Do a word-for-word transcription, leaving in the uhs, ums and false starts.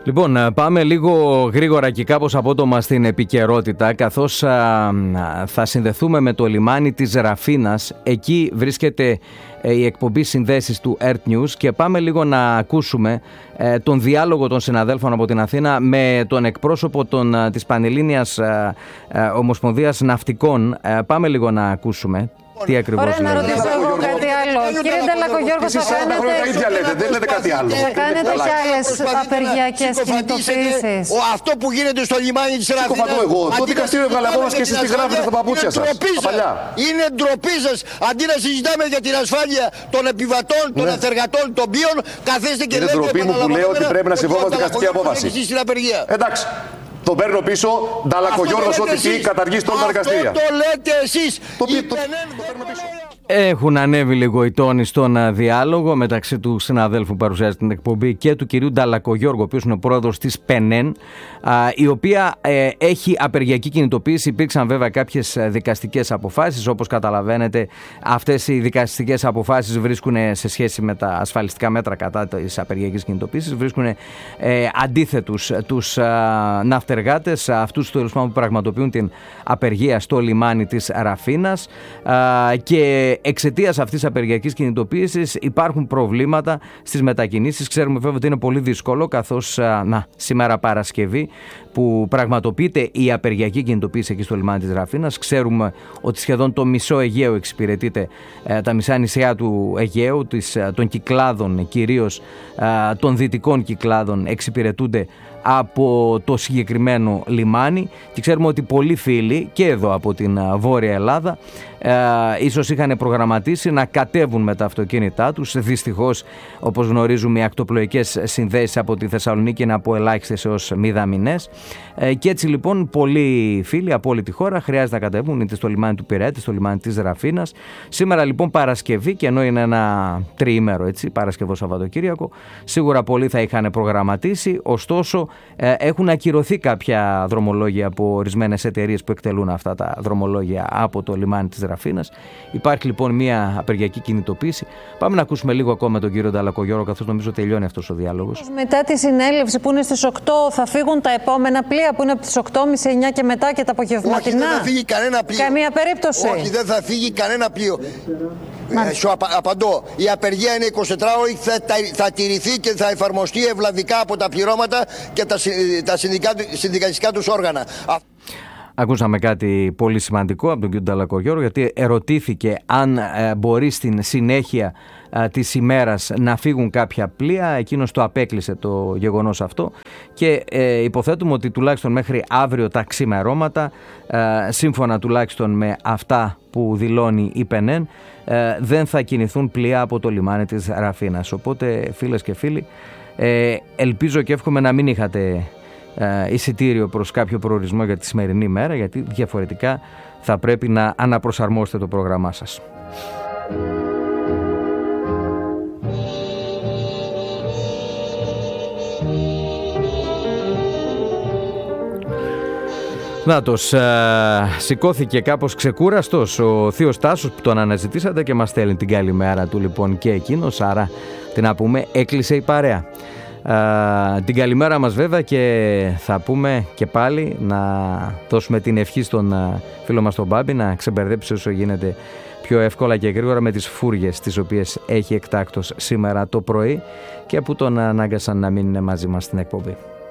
Λοιπόν, πάμε λίγο γρήγορα και κάπως απότομα στην επικαιρότητα, καθώς α, θα συνδεθούμε με το λιμάνι της Ραφίνας. Εκεί βρίσκεται ε, η εκπομπή Συνδέσεις του Earth News και πάμε λίγο να ακούσουμε ε, τον διάλογο των συναδέλφων από την Αθήνα με τον εκπρόσωπο των, της Πανελλήνιας ε, ε, Ομοσπονδίας Ναυτικών. Ε, πάμε λίγο να ακούσουμε. Τι ακριβώς λέει. Ωραία, να ρωτήσω εγώ κάτι άλλο. Κύριε Νταλακογιώργο, θα κάνετε... τα ίδια λέτε, δεν λέτε κάτι άλλο. Θα κάνετε κι άλλες απεργιακές κινητοποιήσεις. Αυτό που γίνεται στο λιμάνι της Ραφίνας... Συκοφαντώ εγώ. Το δικαστήριο έβγαλε απόφαση και εσείς τη γράφετε στα παπούτσια σας. Είναι ντροπή σας. Αντί να συζητάμε για την ασφάλεια των επιβατών, των αθεργατών, των ποιων, καθίστε και λέτε... Είναι ντροπή μου που λέω ότι πρέπει να σεβόμαστε δικαστική απόφαση. Εντάξει. Τον παίρνω πίσω, Νταλακογιώργος, ό,τι πει, καταργήσει όλα τα δικαστήρια. Αυτό το λέτε εσείς. Το πει, το παίρνω πίσω. Έχουν ανέβει λίγο οι τόνοι στον διάλογο μεταξύ του συναδέλφου που παρουσιάζει την εκπομπή και του κυρίου Νταλακογιώργου, ο οποίος είναι ο πρόεδρος της ΠΕΝΕΝ, η οποία ε, έχει απεργιακή κινητοποίηση. Υπήρξαν βέβαια κάποιες δικαστικές αποφάσεις. Όπως καταλαβαίνετε, αυτές οι δικαστικές αποφάσεις βρίσκουν σε σχέση με τα ασφαλιστικά μέτρα κατά της απεργιακής κινητοποίησης, βρίσκουν ε, αντίθετους τους ε, ναυτεργάτες, αυτούς τέλος πάντων που πραγματοποιούν την απεργία στο λιμάνι της Ραφίνας, ε, και εξαιτίας αυτής της απεργιακής κινητοποίησης υπάρχουν προβλήματα στις μετακινήσεις. Ξέρουμε βέβαια ότι είναι πολύ δύσκολο, καθώς να, σήμερα Παρασκευή που πραγματοποιείται η απεργιακή κινητοποίηση εκεί στο λιμάνι της Ραφίνας. Ξέρουμε ότι σχεδόν το μισό Αιγαίο εξυπηρετείται, τα μισά νησιά του Αιγαίου, των κυκλάδων, κυρίως των δυτικών κυκλάδων, εξυπηρετούνται από το συγκεκριμένο λιμάνι, και ξέρουμε ότι πολλοί φίλοι και εδώ από την Βόρεια Ελλάδα ε, ίσως είχαν προγραμματίσει να κατέβουν με τα αυτοκίνητά τους. Δυστυχώς, όπως γνωρίζουμε, οι ακτοπλοϊκές συνδέσεις από τη Θεσσαλονίκη είναι από ελάχιστες έως μηδαμινές, ε, και έτσι λοιπόν πολλοί φίλοι από όλη τη χώρα χρειάζεται να κατέβουν είτε στο λιμάνι του Πειραιά είτε στο λιμάνι της Ραφίνας. Σήμερα λοιπόν Παρασκευή, και ενώ είναι ένα τριήμερο, έτσι, Παρασκευό Σαββατοκύριακο, σίγουρα πολλοί θα είχαν προγραμματίσει, ωστόσο έχουν ακυρωθεί κάποια δρομολόγια από ορισμένες εταιρείες που εκτελούν αυτά τα δρομολόγια από το λιμάνι της Ραφίνας. Υπάρχει λοιπόν μια απεργιακή κινητοποίηση. Πάμε να ακούσουμε λίγο ακόμα τον κύριο Νταλακογιώργο, καθώς νομίζω τελειώνει αυτός ο διάλογος. Μετά τη συνέλευση που είναι στις οκτώ, θα φύγουν τα επόμενα πλοία που είναι από τις οκτώ και μισή εννιά και μετά και τα απογευματινά? Όχι, δεν θα φύγει κανένα πλοίο. Καμία περίπτωση. Όχι, δεν θα φύγει κανένα πλοίο. Ε, σου απα, απαντώ. Η απεργία είναι εικοσιτετράωρη, θα, θα, θα τηρηθεί και θα εφαρμοστεί ευλαβικά από τα πληρώματα και τα, τα συνδικαλιστικά τους όργανα. Ακούσαμε κάτι πολύ σημαντικό από τον κ. Νταλακογιώργο, γιατί ερωτήθηκε αν ε, μπορεί στην συνέχεια ε, της ημέρας να φύγουν κάποια πλοία. Εκείνος το απέκλεισε το γεγονός αυτό, και ε, υποθέτουμε ότι τουλάχιστον μέχρι αύριο τα ξημερώματα, ε, σύμφωνα τουλάχιστον με αυτά που δηλώνει η ΠΕΝΕΝ, ε, δεν θα κινηθούν πλοία από το λιμάνι της Ραφίνας. Οπότε, φίλες και φίλοι, ε, ελπίζω και εύχομαι να μην είχατε ε, εισιτήριο προς κάποιο προορισμό για τη σημερινή μέρα, γιατί διαφορετικά θα πρέπει να αναπροσαρμόσετε το πρόγραμμά σας. Νάτος, ε, σηκώθηκε κάπως ξεκούραστος ο θείος Τάσος που τον αναζητήσατε και μας στέλνει την καλημέρα του λοιπόν και εκείνος, άρα τι να πούμε, έκλεισε η παρέα. Ε, την καλημέρα μας βέβαια, και θα πούμε και πάλι να δώσουμε την ευχή στον ε, φίλο μας τον Μπάμπη να ξεμπερδέψει όσο γίνεται πιο εύκολα και γρήγορα με τις φούριες τις οποίες έχει εκτάκτως σήμερα το πρωί και που τον ανάγκασαν να μην είναι μαζί μας στην εκπομπή.